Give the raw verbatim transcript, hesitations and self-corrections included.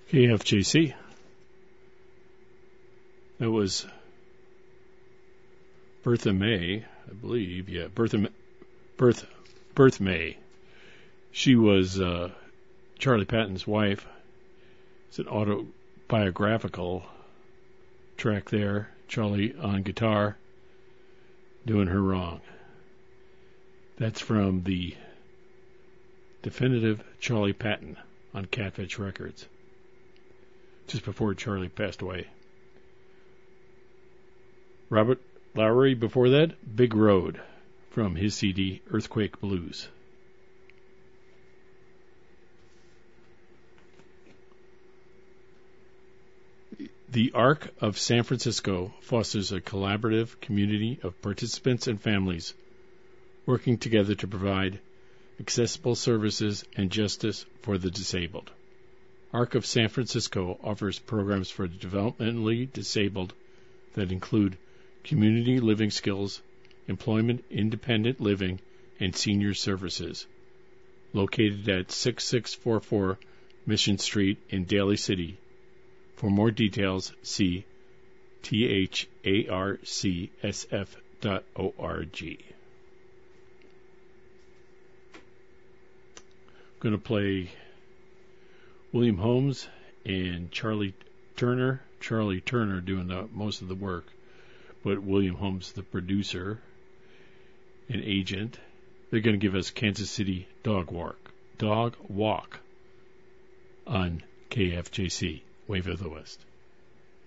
K F J C. That was Bertha May, I believe. Yeah, Bertha, Ma- Bertha, Bertha May. She was uh, Charlie Patton's wife. It's an autobiographical track there. Charlie on guitar, doing her wrong. That's from the definitive Charlie Patton on Catfish Records, just before Charlie passed away. Robert Lowry before that, Big Road, from his C D Earthquake Blues. The Arc of San Francisco fosters a collaborative community of participants and families working together to provide accessible services and justice for the disabled. Arc of San Francisco offers programs for the developmentally disabled that include community living skills, employment, independent living, and senior services. Located at sixty-six forty-four Mission Street in Daly City. For more details, see T H A R C S F dot org. I'm going to play William Holmes and Charlie Turner. Charlie Turner doing the, most of the work, but William Holmes, the producer and agent. They're going to give us Kansas City Dog Walk, Dog Walk on K F J C, Wave of the West.